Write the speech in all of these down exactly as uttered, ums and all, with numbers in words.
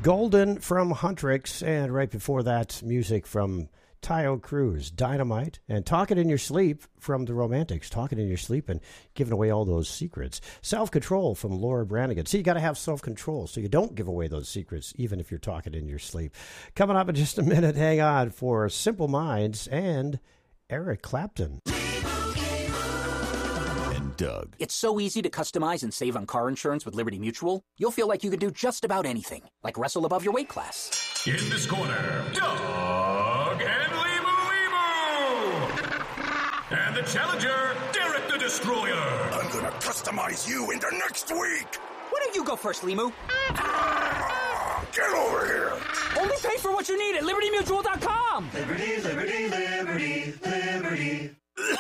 Golden from Huntrix, and right before that, music from Taio Cruz, Dynamite, and Talking in Your Sleep from The Romantics, talking in your sleep and giving away all those secrets. Self-Control from Laura Branigan. See, you got to have self-control so you don't give away those secrets, even if you're talking in your sleep. Coming up in just a minute, hang on for Simple Minds and Eric Clapton. Doug. It's so easy to customize and save on car insurance with Liberty Mutual. You'll feel like you could do just about anything, like wrestle above your weight class. In this corner, Doug and Limu Limu! And the challenger, Derek the Destroyer. I'm gonna customize you into next week. Why don't you go first, Limu? Ah, get over here. Only pay for what you need at liberty mutual dot com. Liberty, liberty, liberty, liberty.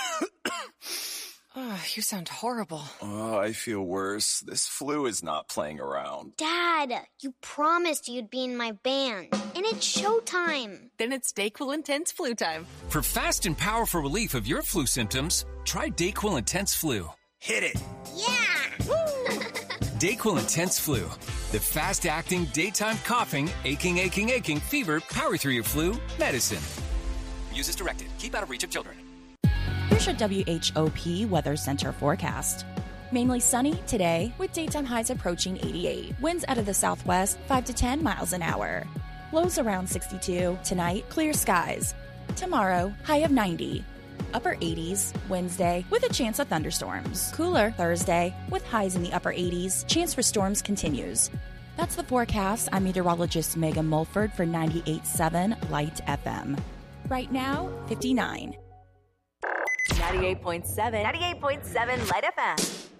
Oh, you sound horrible. Oh, I feel worse. This flu is not playing around. Dad, you promised you'd be in my band, and it's showtime. Then it's DayQuil Intense Flu time. For fast and powerful relief of your flu symptoms, try DayQuil Intense Flu. Hit it. Yeah! DayQuil Intense Flu. The fast-acting, daytime coughing, aching, aching, aching, fever, power through your flu medicine. Use as directed. Keep out of reach of children. Here's your W H O P Weather Center forecast. Mainly sunny today with daytime highs approaching eighty-eight. Winds out of the southwest five to ten miles an hour. Lows around sixty-two. Tonight, clear skies. Tomorrow, high of ninety. Upper eighties Wednesday with a chance of thunderstorms. Cooler Thursday with highs in the upper eighties. Chance for storms continues. That's the forecast. I'm meteorologist Megan Mulford for ninety-eight point seven Light F M. Right now, fifty-nine. ninety-eight point seven. ninety-eight point seven Light F M.